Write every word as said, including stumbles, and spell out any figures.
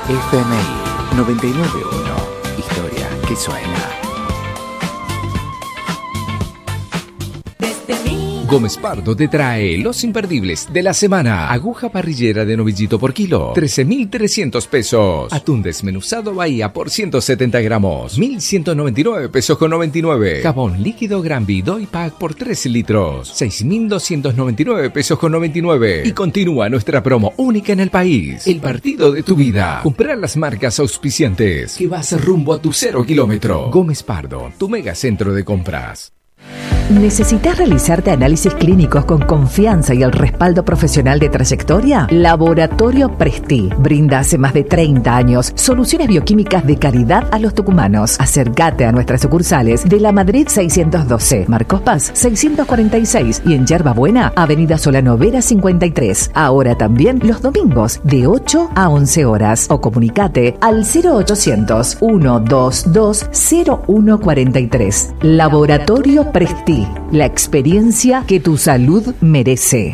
F M I noventa y nueve punto uno. Historia que suena. Gómez Pardo te trae los imperdibles de la semana. Aguja parrillera de novillito por kilo, trece mil trescientos pesos. Atún desmenuzado Bahía por ciento setenta gramos, mil ciento noventa y nueve pesos con noventa y nueve. Jabón líquido Granby Doy Pack por trece litros, seis mil doscientos noventa y nueve pesos con noventa y nueve. Y continúa nuestra promo única en el país. El partido de tu vida. Comprar las marcas auspiciantes que vas rumbo a tu cero kilómetro. Gómez Pardo, tu mega centro de compras. ¿Necesitas realizarte análisis clínicos con confianza y el respaldo profesional de trayectoria? Laboratorio Presti brinda hace más de treinta años soluciones bioquímicas de calidad a los tucumanos. Acércate a nuestras sucursales de La Madrid seiscientos doce, Marcos Paz seiscientos cuarenta y seis y en Yerba Buena, Avenida Solano Vera cincuenta y tres. Ahora también los domingos de ocho a once horas. O comunicate al cero ochocientos, ciento veintidós, cero uno cuarenta y tres. Laboratorio Presti. La experiencia que tu salud merece.